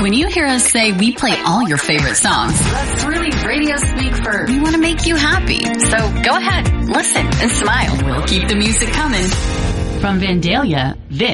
When you hear us say we play all your favorite songs, that's really radio speak for we want to make you happy. So go ahead, listen, and smile. We'll keep the music coming. From Vandalia, this